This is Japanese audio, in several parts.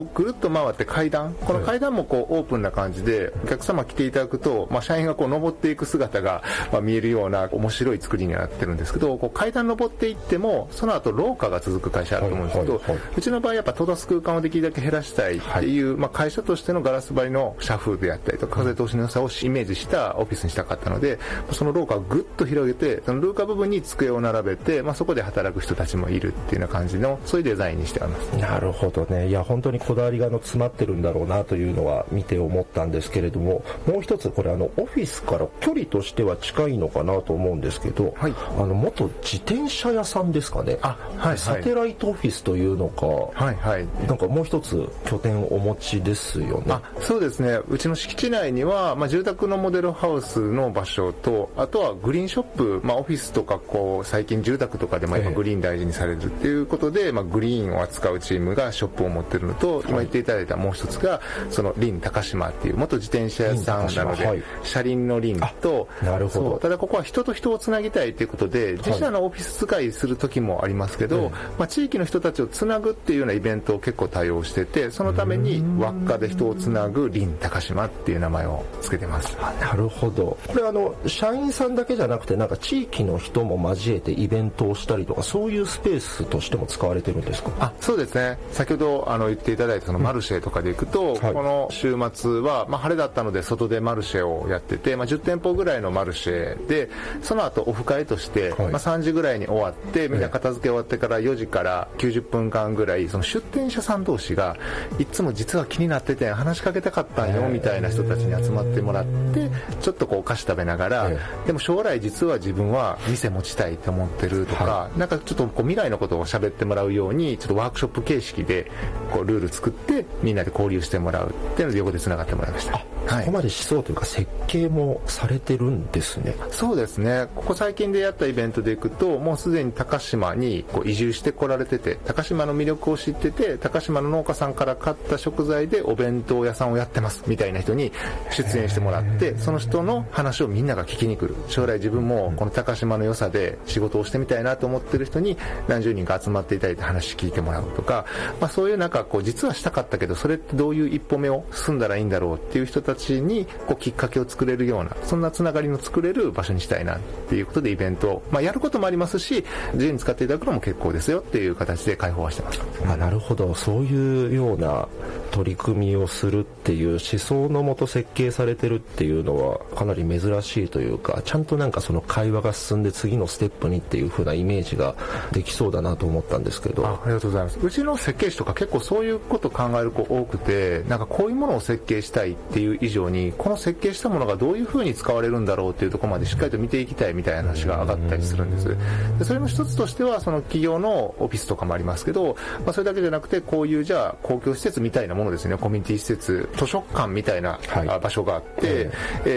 ぐるっと回って階段、この階段もこうオープンな感じでお客様来ていただくと、社員がこう登っていく姿が見えるような面白い作りになってるんですけど、こう階段登っていってもその後廊下が続く会社あると思うんですけど、うちの場合やっぱ閉ざす空間をできるだけ減らしたいっていう、会社としてのガラス張りの社風であったりとか風通しの良さをイメージしたオフィスにしたかったので、その廊下をぐっと広げて、その廊下部分に机を並べて、そこで働く人たちもいるっていうような感じのそういうデザインにしてあります。 なるほどね。いや本当にこだわりが詰まってるんだろうなというのは見て思ったんですけれども、もう一つこれオフィスから距離としては近いのかなと思うんですけど、はい、元自転車屋さんですかね。サテライトオフィスというのか、なんかもう一つ拠点をお持ちですよね。 そうですね。うちの敷地内には、住宅のモデルハウスの場所と、あとはグリーンショップ、オフィスとかこう最近住宅とかでも今グリーン大事にされるっていうことで、グリーンを扱うチームがショップを持ってるのと、今言っていただいたもう一つがその林高島っていう元自転車屋さんなので、車輪の林と、 なるほど。 ただここは人と人をつなぎたいということで、自社のオフィス使いする時もありますけど、地域の人たちをつなぐっていうようなイベントを結構対応してて、そのために輪っかで人をつなぐ林高島っていう名前をつけてます。 なるほど。これ社員さんだけじゃなくて、なんか地域の人も交えてイベントをしたりとか、そういうスペースとしても使われてるんですか？ そうですね。先ほど言っていただいたそのマルシェとかで行くと、この週末は、晴れだったので外でマルシェをやってて、10店舗ぐらいのマルシェで、その後オフ会として、3時ぐらいに終わってみんな片付け終わってから4時から90分間ぐらい、その出店者さん同士がいつも実は気になってて話しかけたかったんよみたいな人たちに集まってもらって、ちょっとこうお菓子食べながら、でも将来実は自分は店持ちたいと思ってるとか、なんかちょっとこう未来のことを喋ってもらうように、ちょっとワークショップ形式でこうルール作ってみんなで交流してもらうっていうので横でつながってもらいました。 そこまでしそうというか設計もされてるんですね。 そうですね。ここ最近でやったイベントで行くと、もうすでに高島にこう移住してこられてて、高島の魅力を知ってて、高島の農家さんから買った食材でお弁当屋さんをやってますみたいな人に出演してもらって、その人の話をみんなが聞きに来る。将来自分もこの高島の良さで仕事をしてみたいなと思ってる人に何十人か集まっていただいて話聞いてもらうとか、そういうなんかこう実はしたかったけど、それってどういう一歩目を進んだらいいんだろうっていう人たちにこうきっかけを作れるような、そんなつながりの作れる場所にしたいなっていうことでイベントを、やることもありますし、自由に使っていただくのも結構ですよっていう形で開放はしてます。 なるほど。そういうような取り組みをするっていう思想のもと設計されてるっていうのはかなり珍しいというか、ちゃんとなんかその会話が進んで次のステップにっていう風なイメージができそうだなと思ったんですけど。 ありがとうございます。うちの設計士とか結構そういうこと考える子多くて、なんかこういうものを設計したいっていう以上に、この設計したものがどういう風に使われるんだろうっていうところまでしっかりと見ていきたいみたいな話が上がったりするんです。でそれの一つとしては、その企業のオフィスとかもありますけど、それだけじゃなくて、こういうじゃあ公共施設みたいなものですね、コミュニティ施設、図書館みたいな場所があって、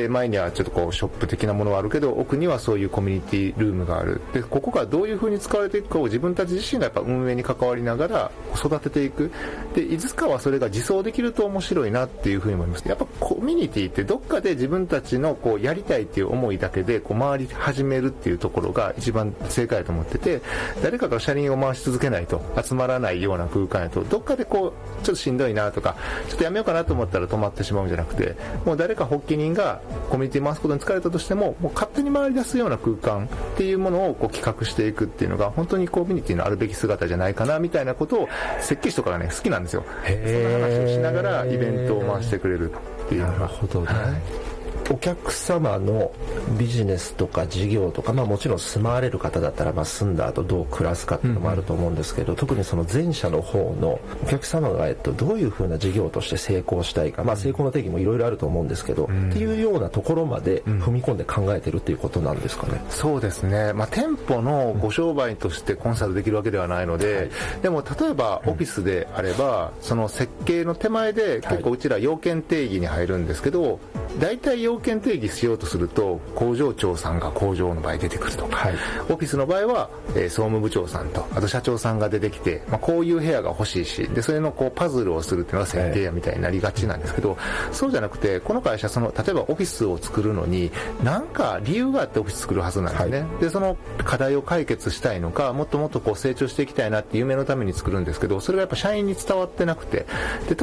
前にはちょっとこうショップ的なものはあるけど、奥にはそういうコミュニティルームがある。でここがどういう風に使われていくかを自分たち自身がやっぱ運営に関わりながら育てていく。でいつかはそれが自走できると面白いなっていう風に思います。やっぱコミュニティってどっかで自分たちのこうやりたいっていう思いだけでこう回り始めるっていうところが一番正解だと思ってて、誰かが車輪を回し続けないと集まらないような空間やと、どっかでこうちょっとしんどいなとか、ちょっとやめようかなと思ったら止まってしまうんじゃなくて、もう誰か発起人がコミュニティ回すことに疲れたとしても、もう勝手に回り出すような空間っていうものをこう企画していくっていうのが本当にコミュニティのあるべき姿じゃないかなみたいなことを設計士とかがね好きなんですよ。そんな話をしながらイベントを回してくれるっていうのが。 なるほどね。お客様のビジネスとか事業とか、もちろん住まわれる方だったら住んだ後どう暮らすかっていうのもあると思うんですけど、特にその前者の方のお客様がどういうふうな事業として成功したいか、成功の定義もいろいろあると思うんですけど、っていうようなところまで踏み込んで考えてるっていうことなんですかね。 そうですね。店舗のご商売としてコンサルできるわけではないので、でも例えばオフィスであれば、その設計の手前で結構うちら要件定義に入るんですけど、 大体要件定義しようとすると工場長さんが工場の場合出てくるとか、はい、オフィスの場合は、総務部長さんとあと社長さんが出てきて、こういう部屋が欲しいしでそれのこうパズルをするっていうのが設計やみたいになりがちなんですけど、そうじゃなくてこの会社例えばオフィスを作るのに何か理由があってオフィス作るはずなんですね、はい、でその課題を解決したいのかもっともっとこう成長していきたいなっていう夢のために作るんですけど、それがやっぱ社員に伝わってなくてで